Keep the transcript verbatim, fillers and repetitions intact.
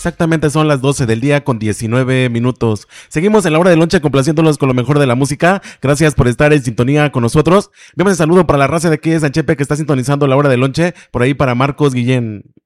Exactamente son las doce del día con diecinueve minutos. Seguimos en la hora de lonche complaciéndolos con lo mejor de la música. Gracias por estar en sintonía con nosotros. Vemos el saludo para la raza de aquí de Sanchepe que está sintonizando la hora de lonche. Por ahí para Marcos Guillén.